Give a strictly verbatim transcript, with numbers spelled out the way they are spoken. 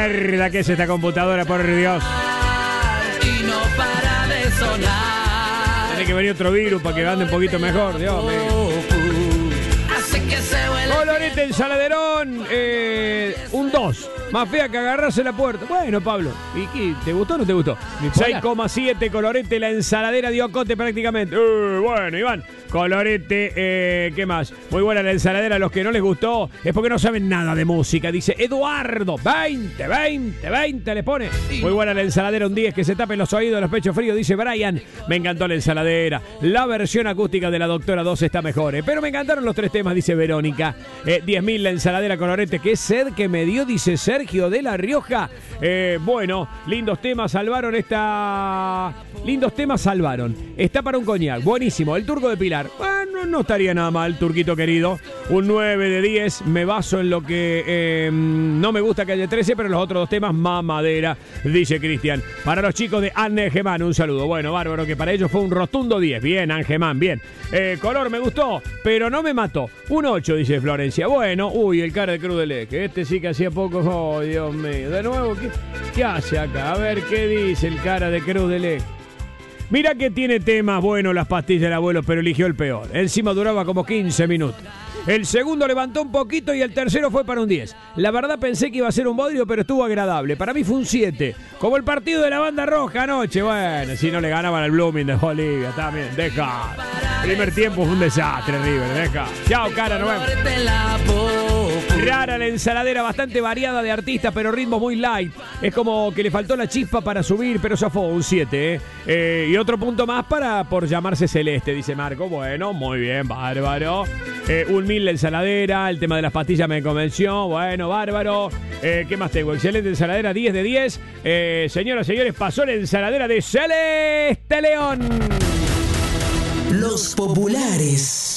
mierda que es esta computadora, por Dios. Y no para de sonar. Tiene que venir otro virus para que ande un poquito mejor, Dios mío. Hace que se vuelva. Colorete ensaladerón, eh, un dos. Más fea que agarrarse la puerta. Bueno, Pablo, ¿y qué? ¿Te gustó o no te gustó? seis coma siete, Colorete, la ensaladera dio cote prácticamente. Uh, bueno, Iván, Colorete, eh, ¿qué más? Muy buena la ensaladera, a los que no les gustó es porque no saben nada de música. Dice Eduardo, veinte, veinte, veinte les pone. Muy buena la ensaladera, un diez, que se tapen los oídos, los pechos fríos, dice Brian. Me encantó la ensaladera. La versión acústica de la Doctora dos está mejor, eh, pero me encantaron los tres temas, dice Verónica. Eh, diez mil la ensaladera, Colorete, qué sed que me dio, dice Sergio de La Rioja. Eh, bueno, lindos temas, salvaron esta... Lindos temas salvaron. Está para un coñac, buenísimo. El Turco de Pilar. Bueno, no estaría nada mal, Turquito querido. Un nueve de diez. Me baso en lo que eh, no me gusta, Calle trece, pero los otros dos temas, mamadera, dice Cristian. Para los chicos de Angeman, un saludo. Bueno, bárbaro, que para ellos fue un rotundo diez. Bien, Angeman, bien. Eh, color me gustó, pero no me mató. Un ocho, dice Florencia. Bueno, uy, el cara de Cruz del Eje. Este sí que hacía poco. Oh, Dios mío. De nuevo, ¿qué, qué hace acá? A ver, ¿qué dice el cara de Cruz del Eje? Mira que tiene temas buenos las pastillas del abuelo, pero eligió el peor. Encima duraba como quince minutos. El segundo levantó un poquito y el tercero fue para un diez. La verdad pensé que iba a ser un bodrio, pero estuvo agradable. Para mí fue un siete. Como el partido de la banda roja anoche. Bueno, si no le ganaban al Blooming de Bolivia. También, deja. Primer tiempo fue un desastre, River. Deja. Chao, cara, nos vemos. Rara la ensaladera, bastante variada de artistas, pero ritmo muy light. Es como que le faltó la chispa para subir, pero zafó un siete. ¿eh? Eh, y otro punto más para por llamarse Celeste, dice Marco. Bueno, muy bien, bárbaro. Eh, un mil la ensaladera, el tema de las pastillas me convenció. Bueno, bárbaro. Eh, ¿Qué más tengo? Excelente ensaladera, diez de diez. Eh, señoras y señores, pasó la ensaladera de Celeste León. Los populares.